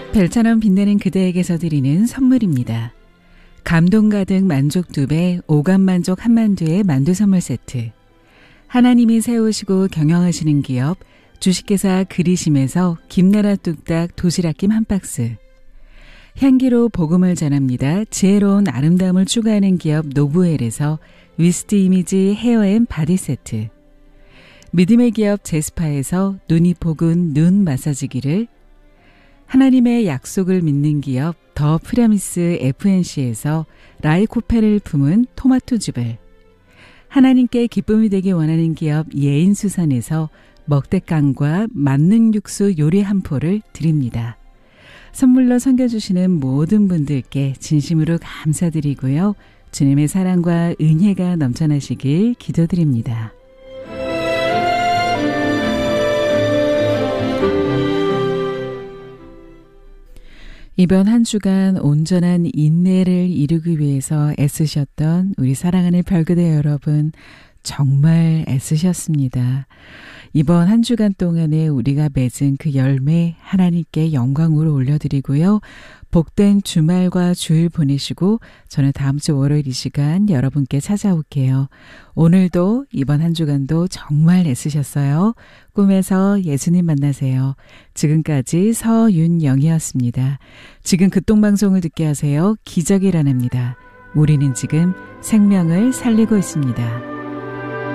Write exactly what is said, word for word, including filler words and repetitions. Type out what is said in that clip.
별처럼 빛나는 그대에게서 드리는 선물입니다. 감동 가득 만족 두 배, 오감 만족 한만두의 만두 선물 세트. 하나님이 세우시고 경영하시는 기업 주식회사 그리심에서 김나라 뚝딱 도시락김 한 박스. 향기로 복음을 전합니다. 지혜로운 아름다움을 추구하는 기업 노브웰에서 위스트 이미지 헤어앤 바디 세트. 믿음의 기업 제스파에서 눈이 포근 눈 마사지기를, 하나님의 약속을 믿는 기업 더 프라미스 에프엔씨에서 라이코페를 품은 토마토즙을, 하나님께 기쁨이 되기 원하는 기업 예인수산에서 먹대깡과 만능 육수 요리 한 포를 드립니다. 선물로 섬겨주시는 모든 분들께 진심으로 감사드리고요. 주님의 사랑과 은혜가 넘쳐나시길 기도드립니다. 이번 한 주간 온전한 인내를 이루기 위해서 애쓰셨던 우리 사랑하는 별그대 여러분, 정말 애쓰셨습니다. 이번 한 주간 동안에 우리가 맺은 그 열매 하나님께 영광으로 올려드리고요. 복된 주말과 주일 보내시고 저는 다음 주 월요일 이 시간 여러분께 찾아올게요. 오늘도 이번 한 주간도 정말 애쓰셨어요. 꿈에서 예수님 만나세요. 지금까지 서윤영이었습니다. 지금 극동방송을 듣게 하세요. 기적이 일어납니다. 우리는 지금 생명을 살리고 있습니다.